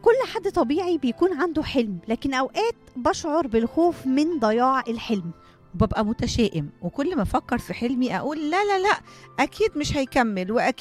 كل حد طبيعي بيكون عنده حلم، لكن أوقات بشعر بالخوف من ضياع الحلم. وببقى متشائم، وكل ما أفكر في حلمي أقول لا لا لا، أكيد مش هيكمل، وأكيد